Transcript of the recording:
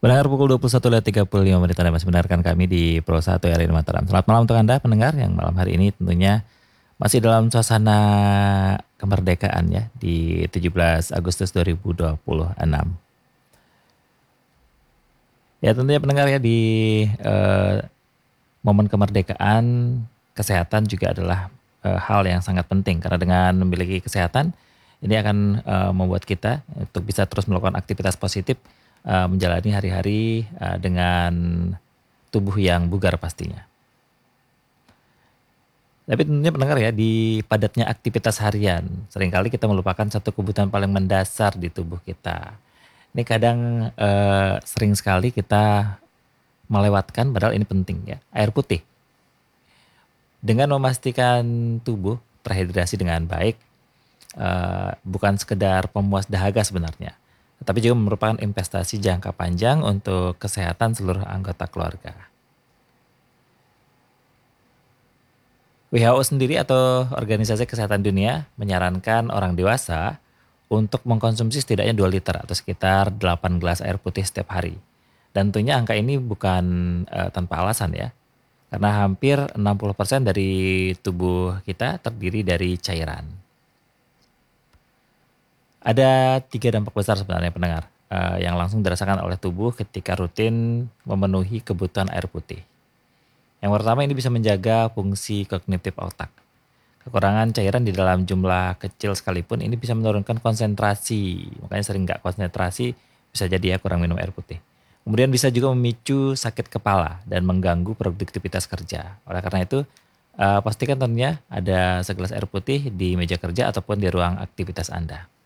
Pendengar pukul 21.35 menit Anda masih mendengarkan kami di Pro 1 RRI Mataram. Selamat malam untuk Anda pendengar yang malam hari ini tentunya masih dalam suasana kemerdekaan ya di 17 Agustus 2026. Ya tentunya pendengar ya di momen kemerdekaan kesehatan juga adalah hal yang sangat penting karena dengan memiliki kesehatan ini akan membuat kita untuk bisa terus melakukan aktivitas positif menjalani hari-hari dengan tubuh yang bugar pastinya. Tapi tentunya pendengar ya di padatnya aktivitas harian seringkali kita melupakan satu kebutuhan paling mendasar di tubuh kita. Ini kadang sering sekali kita melewatkan padahal ini penting ya, air putih. Dengan memastikan tubuh terhidrasi dengan baik bukan sekedar pemuas dahaga sebenarnya, tetapi juga merupakan investasi jangka panjang untuk kesehatan seluruh anggota keluarga. WHO sendiri atau Organisasi Kesehatan Dunia menyarankan orang dewasa untuk mengkonsumsi setidaknya 2 liter atau sekitar 8 gelas air putih setiap hari. Dan tentunya angka ini bukan tanpa alasan ya. Karena hampir 60% dari tubuh kita terdiri dari cairan. Ada 3 dampak besar sebenarnya pendengar yang langsung dirasakan oleh tubuh ketika rutin memenuhi kebutuhan air putih. Yang pertama ini bisa menjaga fungsi kognitif otak. Kekurangan cairan di dalam jumlah kecil sekalipun ini bisa menurunkan konsentrasi. Makanya sering nggak konsentrasi bisa jadi ya kurang minum air putih. Kemudian bisa juga memicu sakit kepala dan mengganggu produktivitas kerja. Oleh karena itu pastikan tentunya ada segelas air putih di meja kerja ataupun di ruang aktivitas Anda.